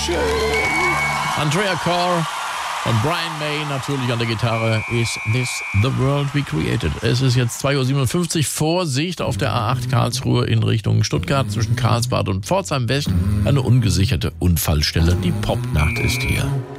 schön. Andrea Corr und Brian May natürlich an der Gitarre. Is this the world we created? Es ist jetzt 2.57 Uhr. Vorsicht auf der A8 Karlsruhe in Richtung Stuttgart zwischen Karlsbad und Pforzheim West. Eine ungesicherte Unfallstelle. Die Popnacht ist hier.